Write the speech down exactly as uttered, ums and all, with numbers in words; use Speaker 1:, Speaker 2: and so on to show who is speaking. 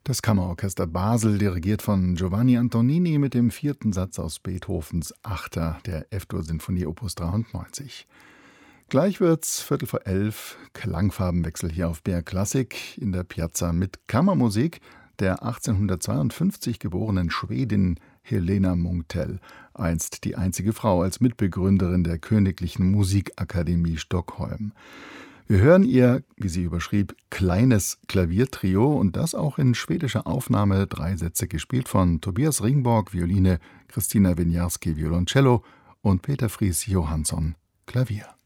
Speaker 1: Das Kammerorchester Basel, dirigiert von Giovanni Antonini mit dem vierten Satz aus Beethovens Achter der F-Dur-Sinfonie Opus dreiundneunzig. Gleich wird's Viertel vor elf, Klangfarbenwechsel hier auf B R Klassik in der Piazza mit Kammermusik der achtzehnhundertzweiundfünfzig geborenen Schwedin Helena Munktell, einst die einzige Frau als Mitbegründerin der Königlichen Musikakademie Stockholm. Wir hören ihr, wie sie überschrieb, kleines Klaviertrio und das auch in schwedischer Aufnahme, drei Sätze gespielt von Tobias Ringborg, Violine, Christina Winiarski, Violoncello und Peter Fries Johansson, Klavier.